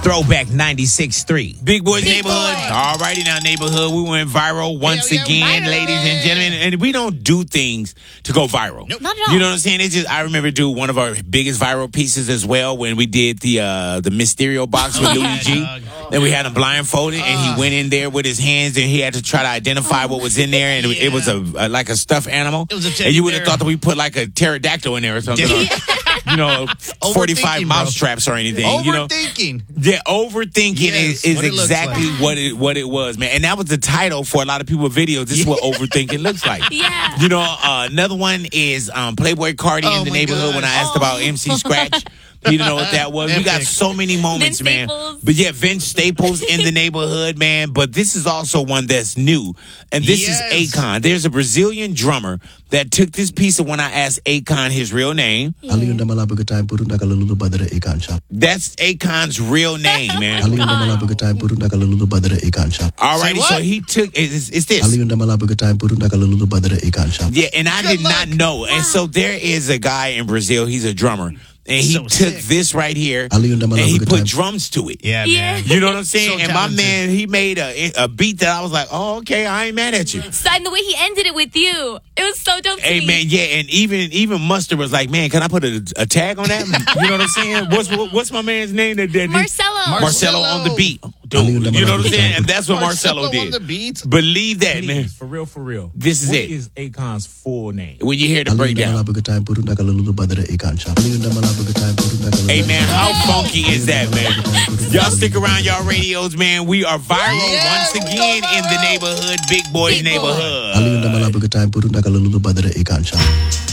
Throwback 96.3. Big Boys Big Neighborhood. Boy. Alrighty now, neighborhood. We went viral once again, viral. ladies and gentlemen. And we don't do things to go viral. Nope. Not at all. You know what I'm saying? It's just I remember doing one of our biggest viral pieces as well when we did the Mysterio box with Louis G. And we had him blindfolded, and he went in there with his hands, and he had to try to identify what was in there, and it was like a stuffed animal. It was a teddy and you would have bear. thought that we put like a pterodactyl in there or something. Or, 45 Overthinking, mouse bro. traps or anything. You know? Overthinking. Yeah, overthinking Yes, is what it looks exactly like. what it was, man. And that was the title for a lot of people's videos. This is what overthinking looks like. Yeah. You know, another one is Playboy Cardi in the my neighborhood when I gosh. asked about MC Scratch. You didn't know what that was. We got Epic. so many moments, Vince man. Staples. But yeah, Vince Staples in the neighborhood, man. But this is also one that's new. And this Yes. is Akon. There's a Brazilian drummer that took this piece of when I asked Akon his real name. Aliunda malabaga time puru nakalulu badara Akon shop. That's Akon's real name, man. Aliunda malabaga time puru nakalulu badara Akon shop. Alrighty, Say so what? he took it's this. Aliunda malabaga time puru nakalulu badara Akon shop. Yeah, and I Good did not luck. know. And so there is a guy in Brazil, he's a drummer. And he So took sick. this right here Aliunda and he malabaga put time. drums to it. Yeah, Yeah. man. You know what I'm saying? So And my talented. man, he made a beat that I was like, oh, okay, I ain't mad at you. And the way he ended it with you, it was so dope to Hey me. man, yeah, and even Mustard was like, man, can I put a tag on that? You know what I'm saying? What's my man's name? That Marcelo. Marcelo on the beat. Aliunda Dude, you know what I'm malabaga saying? time. And that's what Marcelo on did. the beat. Believe that, man. Please, for real. This is What it. is Akon's full name? When you hear the Aliunda breakdown. malabaga time puru nakalulu badara Akon shop. Aliunda malabaga time puru nakalulu. Hey man, how funky is that, man? Y'all stick around y'all radios, man. We are viral Yeah, once we go again in the viral. neighborhood, Big Boys Big Boy. neighborhood. Aliunda malabaga time puru nakalulu badara Akon shop.